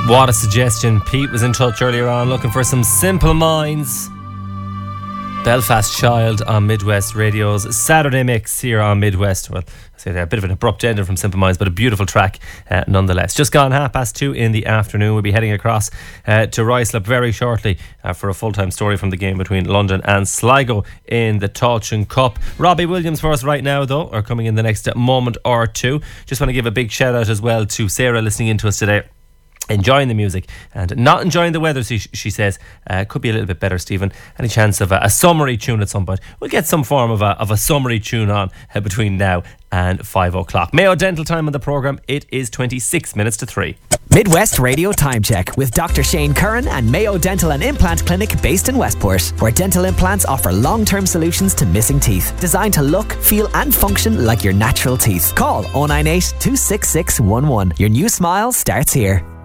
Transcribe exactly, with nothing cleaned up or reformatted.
What a suggestion. Pete was in touch earlier on looking for some Simple Minds. Belfast Child on Midwest Radio's Saturday Mix here on Midwest. Well, I say a bit of an abrupt ending from Simple Minds, but a beautiful track uh, nonetheless. Just gone half past two in the afternoon. We'll be heading across uh, to Ruislip very shortly uh, for a full-time story from the game between London and Sligo in the Tailteann Cup. Robbie Williams for us right now, though, are coming in the next moment or two. Just want to give a big shout out as well to Sarah listening in to us today. Enjoying the music and not enjoying the weather, she, she says. Uh, could be a little bit better, Stephen. Any chance of a, a summery tune at some point? We'll get some form of a, of a summery tune on uh, between now and five o'clock. Mayo Dental time on the programme. It is twenty-six minutes to three. Midwest Radio Time Check with Doctor Shane Curran and Mayo Dental and Implant Clinic based in Westport, where dental implants offer long-term solutions to missing teeth, designed to look, feel and function like your natural teeth. Call oh nine eight, two six six one one. Your new smile starts here.